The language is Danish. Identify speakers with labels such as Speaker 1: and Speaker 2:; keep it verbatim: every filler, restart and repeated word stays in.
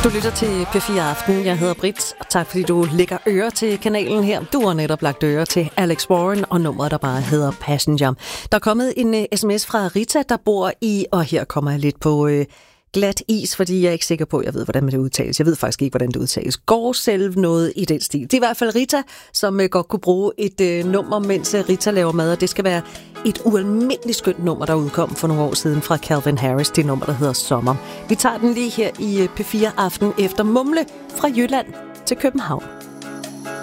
Speaker 1: Du lytter til P fire Aften. Jeg hedder Britt, og tak fordi du lægger øre til kanalen her. Du har netop lagt øre til Alex Warren og nummeret, der bare hedder Passenger. Der er kommet en uh, sms fra Rita, der bor i, og her kommer jeg lidt på uh, glat is, fordi jeg er ikke sikker på, jeg ved, hvordan det udtales. Jeg ved faktisk ikke, hvordan det udtales. Går selv noget i den stil. Det er i hvert fald Rita, som uh, godt kunne bruge et uh, nummer, mens uh, Rita laver mad, og det skal være et ualmindeligt skønt nummer, der udkom for nogle år siden fra Calvin Harris. Det nummer, der hedder Sommer. Vi tager den lige her i P fire Aften efter Mumle fra Jylland til København.